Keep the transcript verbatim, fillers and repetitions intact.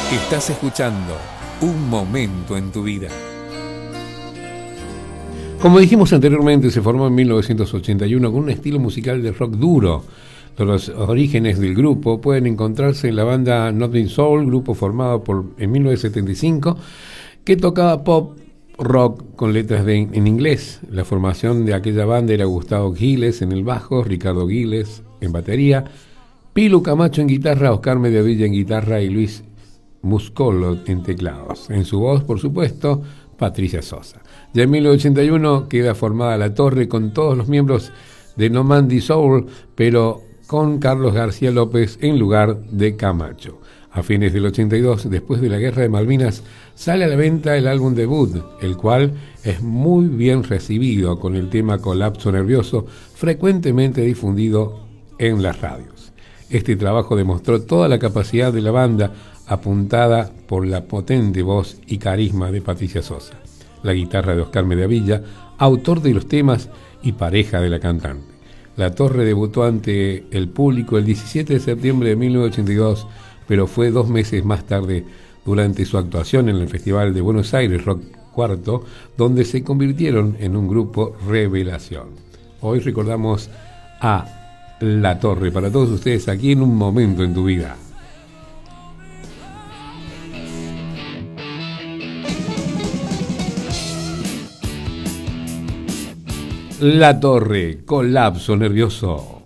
Estás escuchando Un Momento en tu Vida. Como dijimos anteriormente, se formó en mil novecientos ochenta y uno con un estilo musical de rock duro. Los orígenes del grupo pueden encontrarse en la banda Nothing Soul, grupo formado por, en mil novecientos setenta y cinco, que tocaba pop rock con letras de, en inglés. La formación de aquella banda era Gustavo Giles en el bajo, Ricardo Giles en batería, Pilu Camacho en guitarra, Oscar Mediavilla en guitarra y Luis Muscolo en teclados. En su voz, por supuesto, Patricia Sosa. Ya en mil novecientos ochenta y uno queda formada La Torre con todos los miembros de No Mandy Soul, pero con Carlos García López en lugar de Camacho. A fines del ochenta y dos, después de la Guerra de Malvinas, sale a la venta el álbum debut, el cual es muy bien recibido con el tema Colapso Nervioso, frecuentemente difundido en las radios. Este trabajo demostró toda la capacidad de la banda, apuntada por la potente voz y carisma de Patricia Sosa, la guitarra de Oscar Mediavilla, autor de los temas y pareja de la cantante. La Torre debutó ante el público el diecisiete de septiembre de mil novecientos ochenta y dos, pero fue dos meses más tarde, durante su actuación en el Festival de Buenos Aires Rock Cuarto, donde se convirtieron en un grupo revelación. Hoy recordamos a La Torre para todos ustedes aquí en Un Momento en tu Vida. La Torre, Colapso Nervioso.